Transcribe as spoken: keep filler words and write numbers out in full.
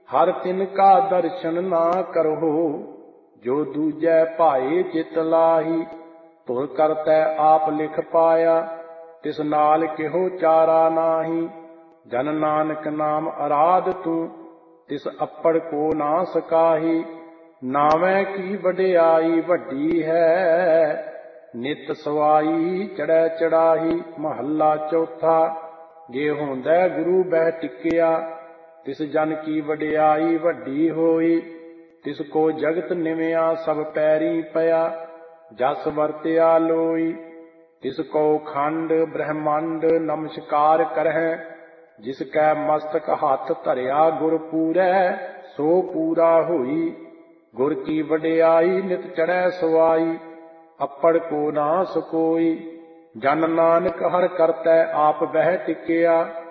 हर तिनका दर्शन ना करहो, जो दूजै भाए चित लाही। तुर करतै आप लिख पाया, तिस नाल किहो चारा नाही। जन नानक नाम अराध तू, तिस अप्पड़ को ना सकाही। नावै की वडियाई वड्डी है, नित सवाई चढ़ै चढ़ाही। महला चौथा। जे होंदै गुरु बह टिकिया, तिस जन की वडियाई वड्डी होई। तिस को जगत निमिया सब पैरी पया, जस वरत्या लोई। तिस को खंड ब्रह्मंड नमस्कार करहै, जिसकै मस्तक हथ धरिया गुर पूरै, सो पूरा होई। गुर की वडियाई नित चढ़ै सवाई, अप्पड़ को ना सकोई। जन नानक हर करतै आप बह टिकिया,